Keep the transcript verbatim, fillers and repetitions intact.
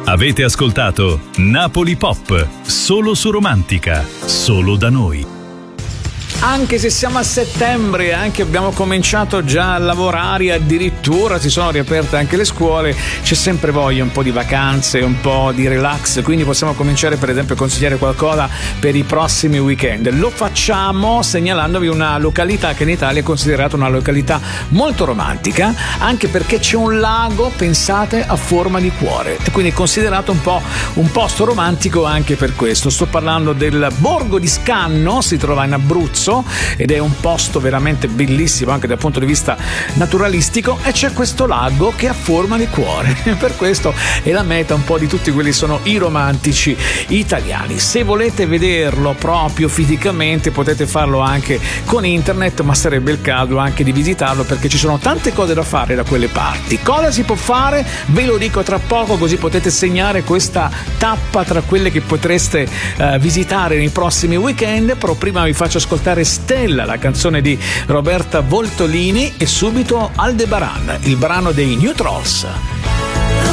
Avete ascoltato Napoli Pop, solo su Romantica, solo da noi. Anche se siamo a settembre, anche abbiamo cominciato già a lavorare, addirittura si sono riaperte anche le scuole, c'è sempre voglia un po' di vacanze, un po' di relax, quindi possiamo cominciare per esempio a consigliare qualcosa per i prossimi weekend. Lo facciamo segnalandovi una località che in Italia è considerata una località molto romantica, anche perché c'è un lago, pensate, a forma di cuore, e quindi è considerato un po' un posto romantico anche per questo. Sto parlando del Borgo di Scanno, si trova in Abruzzo ed è un posto veramente bellissimo anche dal punto di vista naturalistico, e c'è questo lago che ha forma di cuore. Per questo è la meta un po' di tutti quelli che sono i romantici italiani. Se volete vederlo proprio fisicamente potete farlo anche con internet, ma sarebbe il caso anche di visitarlo perché ci sono tante cose da fare da quelle parti. Cosa si può fare? Ve lo dico tra poco, così potete segnare questa tappa tra quelle che potreste uh, visitare nei prossimi weekend. Però prima vi faccio ascoltare Stella, la canzone di Roberta Voltolini, e subito Aldebaran, il brano dei New Trolls.